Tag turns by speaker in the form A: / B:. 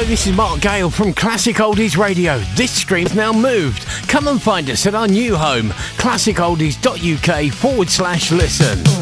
A: Hello, this is Mark Gale from Classic Oldies Radio. This stream's now moved. Come and find us at our new home, classicoldies.uk/listen.